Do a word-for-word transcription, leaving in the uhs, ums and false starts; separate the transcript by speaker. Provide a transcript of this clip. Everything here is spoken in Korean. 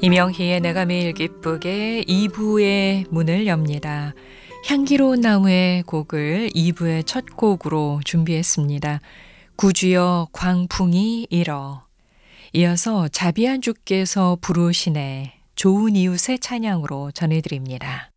Speaker 1: 이명희의 내가 매일 기쁘게 이 부의 문을 엽니다. 향기로운 나무의 곡을 이 부의 첫 곡으로 준비했습니다. 구주여 광풍이 일어. 이어서 자비한 주께서 부르시네. 좋은 이웃의 찬양으로 전해드립니다.